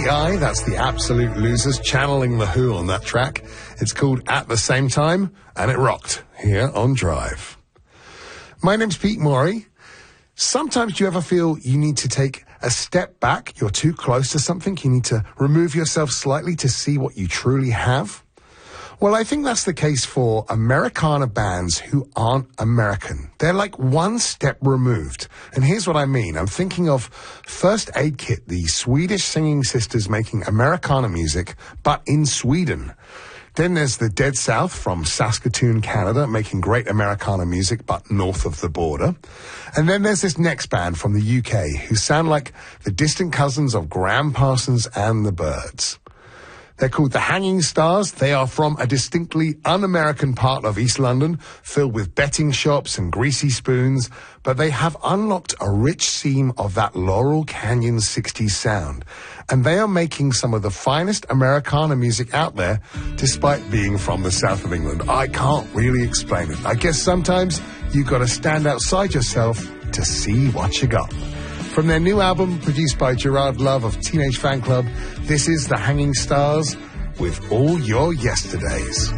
EI, that's the Absolute Losers, channeling The Who on that track. It's called At the Same Time, and it rocked here on Drive. My name's Pete Morey. Sometimes do you ever feel you need to take a step back? You're too close to something. You need to remove yourself slightly to see what you truly have. Well, I think that's the case for Americana bands who aren't American. They're like one step removed. And here's what I mean. I'm thinking of First Aid Kit, the Swedish singing sisters making Americana music, but in Sweden. Then there's the Dead South from Saskatoon, Canada, making great Americana music, but north of the border. And then there's this next band from the UK who sound like the distant cousins of Graham Parsons and the Byrds. They're called the Hanging Stars. They are from a distinctly un-American part of East London, filled with betting shops and greasy spoons, but they have unlocked a rich seam of that Laurel Canyon 60s sound. And they are making some of the finest Americana music out there, despite being from the south of England. I can't really explain it. I guess sometimes you've got to stand outside yourself to see what you got. From their new album, produced by Gerard Love of Teenage Fan Club, this is The Hanging Stars with All Your Yesterdays.